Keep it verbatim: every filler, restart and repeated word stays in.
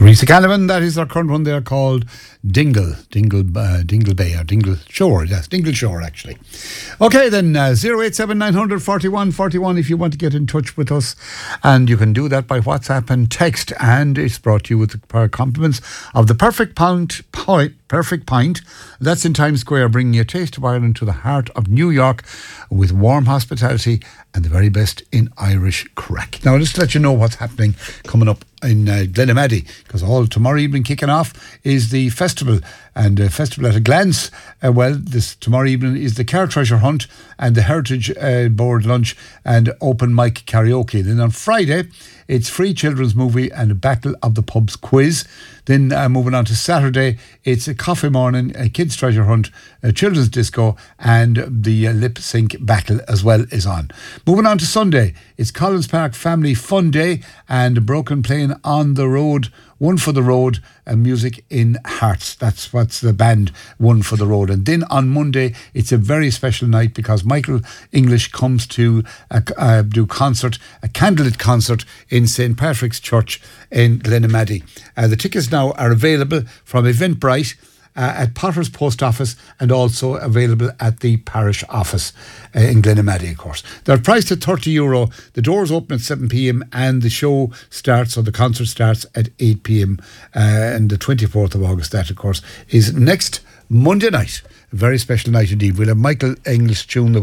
Teresa Canavan, that is our current one there called Dingle, Dingle, uh, Dingle Bay or Dingle Shore, yes, Dingle Shore actually. Okay then, uh, zero eight seven nine hundred forty-one forty-one if you want to get in touch with us, and you can do that by WhatsApp and text, and it's brought to you with the compliments of the Perfect Pint, Pint Perfect Pint. That's in Times Square, bringing a taste of Ireland to the heart of New York with warm hospitality and the very best in Irish crack. Now, just to let you know what's happening coming up in uh, Glenamaddy, because all tomorrow evening kicking off is the festival, and uh, festival at a glance. Uh, well, this tomorrow evening is the Car Treasure Hunt and the Heritage uh, Board lunch and open mic karaoke. Then on Friday, it's free children's movie and a Battle of the Pubs quiz. Then uh, moving on to Saturday, it's a coffee morning, a kids treasure hunt, a children's disco, and the uh, lip sync battle as well is on. Moving on to Sunday, it's Collins Park Family Fun Day and Broken Plane on the Road, One for the Road, and Music in Hearts. That's what's the band, One for the Road. And then on Monday, it's a very special night because Michael English comes to uh, uh, do concert, a candlelit concert in Saint Patrick's Church in Glenamaddy. Uh, the tickets now are available from Eventbrite, Uh, at Potter's Post Office, and also available at the parish office uh, in Glenamaddy, of course. They're priced at thirty euro. The doors open at seven p.m. and the show starts, or the concert starts, at eight p.m. Uh, and the twenty-fourth of August, that of course is next Monday night. A very special night indeed. We'll have Michael English tune